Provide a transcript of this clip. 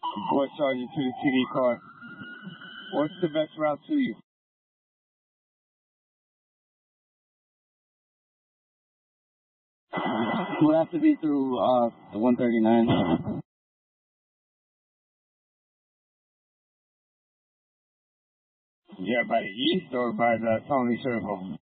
Boy Sergeant to the TD car. What's the best route to you? We'll have to be through the 139. Yeah, by the east or by the Tony Circle?